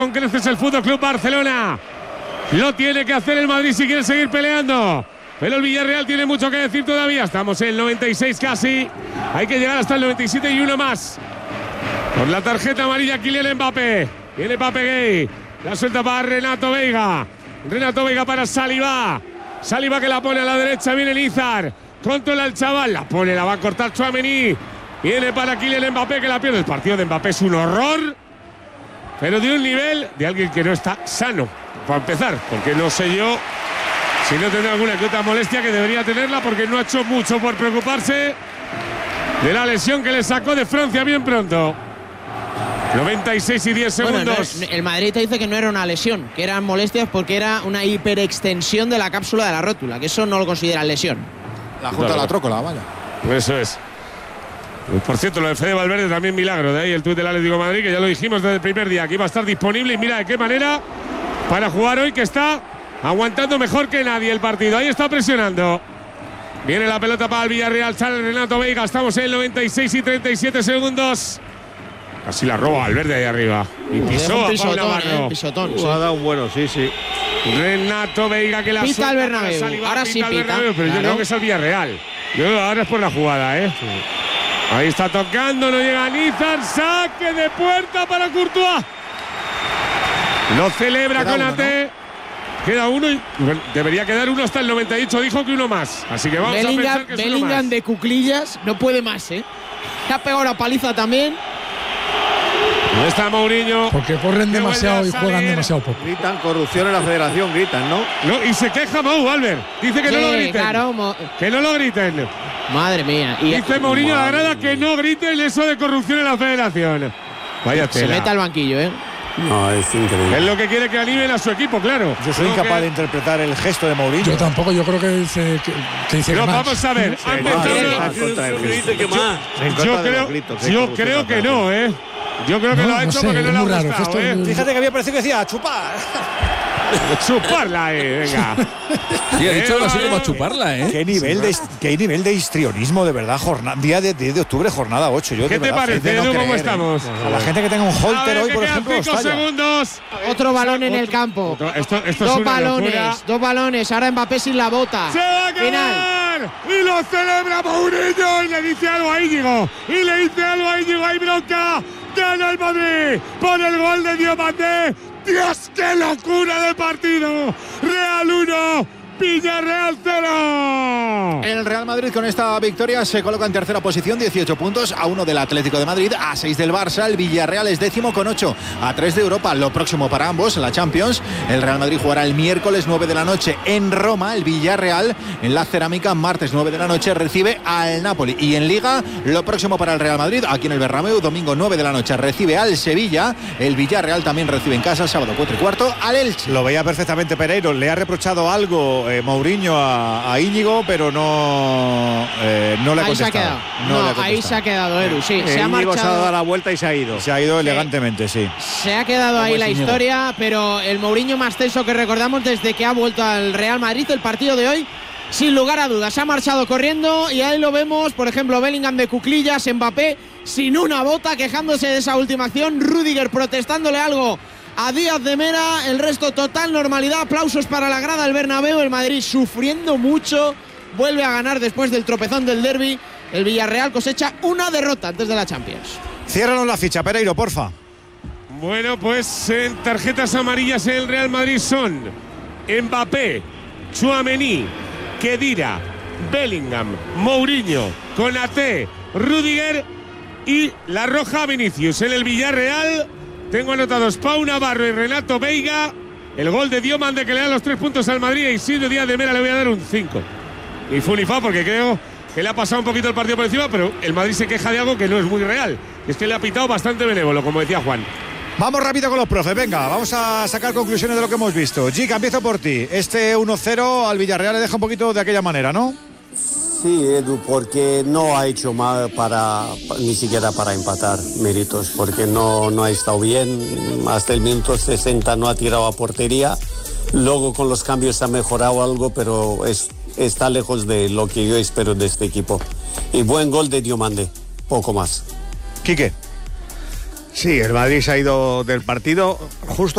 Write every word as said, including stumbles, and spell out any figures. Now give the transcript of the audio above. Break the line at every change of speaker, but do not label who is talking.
Con creces el Fútbol Club Barcelona. Lo tiene que hacer el Madrid si quiere seguir peleando. Pero el Villarreal tiene mucho que decir todavía. Estamos en el noventa y seis casi. Hay que llegar hasta el noventa y siete y uno más. Por la tarjeta amarilla, Kylian Mbappé. Viene Mbappé Gay. La suelta para Renato Veiga. Renato Veiga para Saliba. Saliba que la pone a la derecha. Viene Lizar. Controla el chaval. La pone, la va a cortar Tchouaméni. Viene para Kylian Mbappé que la pierde. El partido de Mbappé es un horror. Pero de un nivel de alguien que no está sano. Para empezar. Porque no sé yo si no tendrá alguna que otra molestia, que debería tenerla, porque no ha hecho mucho por preocuparse de la lesión que le sacó de Francia bien pronto. noventa y seis y diez segundos.
Bueno, no, el Madrid te dice que no era una lesión, que eran molestias porque era una hiperextensión de la cápsula de la rótula, que eso no lo consideran lesión.
La junta claro. de la trócola, vaya.
Eso es. Por cierto, lo de Fede Valverde también milagro. De ahí el tuit del Atlético de Madrid, que ya lo dijimos desde el primer día, que iba a estar disponible. Y mira de qué manera para jugar hoy, que está aguantando mejor que nadie el partido. Ahí está presionando. Viene la pelota para el Villarreal. Sale Renato Veiga. Estamos en el noventa y seis y treinta y siete segundos. Casi la roba Valverde ahí arriba. Y pisó a Pau Navarro.
Eh, pisotón,
uh,
sí.
Ha dado un bueno, sí, sí.
Renato Veiga que la
pita al Bernabéu.
Saliba,
ahora
pita
sí
al
pita.
Bernabéu, pero
claro.
yo creo que es el Villarreal. Yo creo que ahora es por la jugada, ¿eh? Sí. Ahí está tocando, no llega Nizar. Saque de puerta para Courtois. Lo celebra con A T. Queda uno y bueno, debería quedar uno hasta el noventa y ocho. Dijo que uno más. Así que vamos
Bellingham,
a pensar que es
Bellingham
uno más.
de cuclillas no puede más, ¿eh? Se ha pegado la paliza también.
No está Mourinho.
Porque corren demasiado y juegan demasiado poco.
Gritan corrupción en la federación, gritan, ¿no?
No, y se queja Mou, Albert. Dice que
Sí,
no lo griten.
claro, mo-
Que no lo griten.
Madre mía. Y
Dice Mourinho a la grada que no griten eso de corrupción en la federación. Vaya
se
tela.
mete al banquillo, ¿eh?
No, es increíble.
Es lo que quiere que animen a su equipo, claro.
Yo soy
No,
incapaz
que...
de interpretar el gesto de Mourinho.
Yo tampoco, yo creo que dice que, que dice
No,
que más.
vamos a ver.
Sí,
Ha empezado-
en contra del gesto.
¿Qué más?
En contra
Yo
de
creo,
los gritos, de
yo
corrupción
creo
en la
que
federación.
no, ¿eh? Yo creo que
No,
lo ha
no
hecho
sé,
porque
es
no le ha
muy raro,
gustado,
esto
¿eh?
es-
Fíjate que había parecido que decía chupar.
Chuparla ahí, venga.
Sí, ha dicho algo así
Eh,
como a chuparla, ¿eh?
¿Qué nivel, de, qué nivel de histrionismo, de verdad. Jornada, día de, diez de octubre, jornada ocho. Yo,
¿Qué
de
te
verdad,
parece,
de no
Edu, cómo
creer,
estamos?
¿eh? A la gente que tenga un
A
holter
ver,
hoy,
que
por
quedan
ejemplo,
cinco
estalla.
segundos.
Otro balón en
Otro-
el campo.
otro- esto, esto es
Dos
una
balones,
locura.
dos balones. Ahora Mbappé sin la bota.
¡Se va a
Final.
quedar! Y lo celebra Mourinho y le dice algo a Íñigo. Y le dice algo a Íñigo. ¡Hay bronca! ¡Gana el Madrid! ¡Por el gol de Diomandé! ¡Dios, qué locura de partido! ¡Real uno! Villarreal cero.
El Real Madrid con esta victoria se coloca en tercera posición, dieciocho puntos, a uno del Atlético de Madrid, a seis del Barça. El Villarreal es décimo con ocho, a tres de Europa. Lo próximo para ambos, la Champions. El Real Madrid jugará el miércoles nueve de la noche en Roma. El Villarreal en la Cerámica, martes nueve de la noche, recibe al Napoli. Y en Liga, lo próximo para el Real Madrid, aquí en el Bernabéu, domingo nueve de la noche, recibe al Sevilla. El Villarreal también recibe en casa, sábado cuatro y cuarto, al Elche. Lo veía perfectamente Pereiro. Le ha reprochado algo eh, Mourinho a, a Íñigo, pero no, eh, no le ha
Ahí se ha
contestado.
quedado.
No
No,
le ha
ahí
contestado.
se ha quedado Edu, sí. Se ha
Íñigo se ha dado
marchado.
la vuelta y se ha ido.
Se ha ido elegantemente, sí.
Se ha quedado ahí
es
la
Íñigo?
historia, pero el Mourinho más tenso que recordamos desde que ha vuelto al Real Madrid, el partido de hoy, sin lugar a dudas, se ha marchado corriendo y ahí lo vemos, por ejemplo, Bellingham de cuclillas, Mbappé sin una bota, quejándose de esa última acción, Rüdiger protestándole algo a Díaz de Mera, el resto total normalidad, aplausos para la grada del Bernabéu, el Madrid sufriendo mucho, vuelve a ganar después del tropezón del derbi, el Villarreal cosecha una derrota antes de la Champions.
Ciérranos la ficha, Pereiro, porfa.
Bueno, pues en tarjetas amarillas en el Real Madrid son Mbappé, Tchouaméni, Khedira, Bellingham, Mourinho, Konaté, Rüdiger y la roja Vinicius. En el Villarreal tengo anotados Pau Navarro y Renato Veiga. El gol de Diomande que le da los tres puntos al Madrid. Y Isidro Díaz de Mera le voy a dar un cinco. Y Funifá porque creo que le ha pasado un poquito el partido por encima, pero el Madrid se queja de algo que no es muy real. Es que le ha pitado bastante benévolo, como decía Juan.
Vamos rápido con los profes, venga, vamos a sacar conclusiones de lo que hemos visto. Gica, empiezo por ti. Este uno cero al Villarreal le deja un poquito de aquella manera, ¿no?
Sí, Edu, porque no ha hecho mal para, ni siquiera para empatar méritos, porque no, no ha estado bien, hasta el minuto sesenta no ha tirado a portería, luego con los cambios ha mejorado algo, pero es, está lejos de lo que yo espero de este equipo. Y buen gol de Diomande, poco más.
Quique.
Sí, el Madrid se ha ido del partido justo